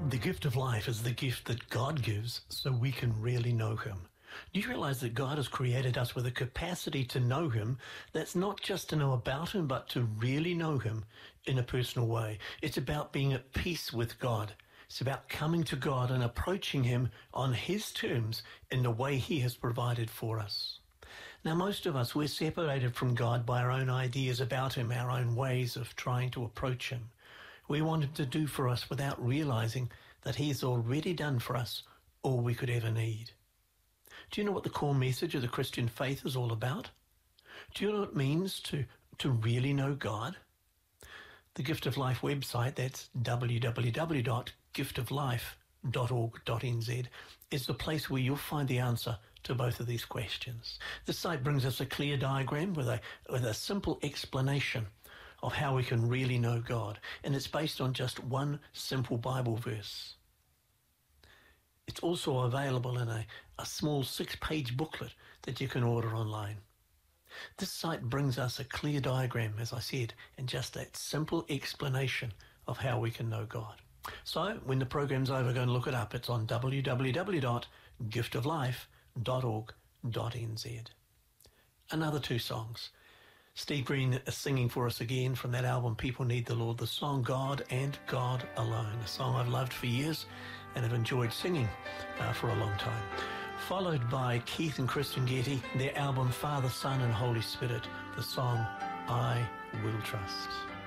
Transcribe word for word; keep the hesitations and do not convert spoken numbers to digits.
The gift of life is the gift that God gives so we can really know Him. Do you realize that God has created us with a capacity to know Him that's not just to know about Him, but to really know Him in a personal way? It's about being at peace with God. It's about coming to God and approaching Him on His terms in the way He has provided for us. Now, most of us, we're separated from God by our own ideas about Him, our own ways of trying to approach Him. We want Him to do for us without realizing that He has already done for us all we could ever need. Do you know what the core message of the Christian faith is all about? Do you know what it means to, to really know God? The Gift of Life website, that's w w w dot gift of life dot org dot n z, is the place where you'll find the answer to both of these questions. The site brings us a clear diagram with a, with a simple explanation of how we can really know God, and it's based on just one simple Bible verse. It's also available in a, a small six-page booklet that you can order online. This site brings us a clear diagram, as I said, and just that simple explanation of how we can know God. So, when the program's over, go and look it up. It's on w w w dot gift of life dot org dot n z. Another two songs. Steve Green is singing for us again from that album People Need the Lord, the song God and God Alone, a song I've loved for years and have enjoyed singing uh, for a long time. Followed by Keith and Kristen Getty, their album Father, Son and Holy Spirit, the song I Will Trust.